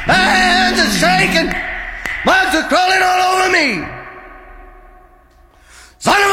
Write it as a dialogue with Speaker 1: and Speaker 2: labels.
Speaker 1: My hands are shaking. Bugs are crawling all over me. Son of a